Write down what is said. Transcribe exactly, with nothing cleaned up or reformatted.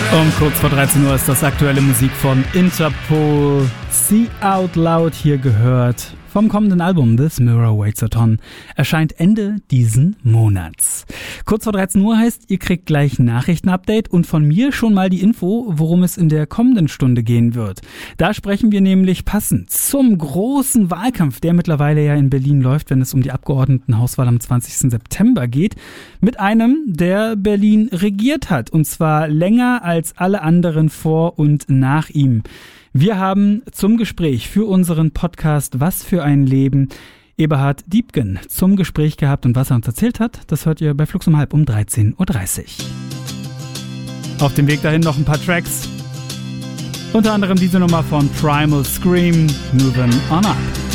Um kurz vor dreizehn Uhr ist das aktuelle Musik von Interpol. See Out Loud hier gehört. Vom kommenden Album This Mirror Weighs a Ton erscheint Ende diesen Monats. Kurz vor dreizehn Uhr heißt, ihr kriegt gleich ein Nachrichtenupdate und von mir schon mal die Info, worum es in der kommenden Stunde gehen wird. Da sprechen wir nämlich passend zum großen Wahlkampf, der mittlerweile ja in Berlin läuft, wenn es um die Abgeordnetenhauswahl am zwanzigsten September geht, mit einem, der Berlin regiert hat, und zwar länger als alle anderen vor und nach ihm. Wir haben zum Gespräch für unseren Podcast Was für ein Leben Eberhard Diepgen zum Gespräch gehabt, und was er uns erzählt hat, das hört ihr bei Flux um halb um dreizehn Uhr dreißig. Auf dem Weg dahin noch ein paar Tracks, unter anderem diese Nummer von Primal Scream, Moving On Up.